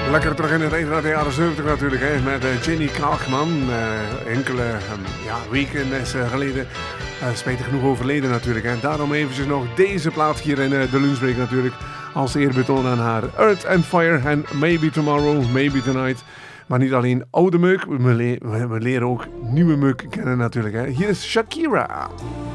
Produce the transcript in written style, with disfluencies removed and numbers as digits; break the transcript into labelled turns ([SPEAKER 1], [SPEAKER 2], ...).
[SPEAKER 1] Lekker terug in het eten uit de jaren 70 natuurlijk, hè, met Jenny Kaagman. Enkele weken geleden, spijtig genoeg overleden natuurlijk. En daarom eventjes nog deze plaat hier in de lunchbreak natuurlijk. Als eerbetoon aan haar. Earth and Fire en Maybe Tomorrow, Maybe Tonight. Maar niet alleen oude meuk, we leren ook nieuwe meuk kennen natuurlijk. Hè. Hier is Shakira.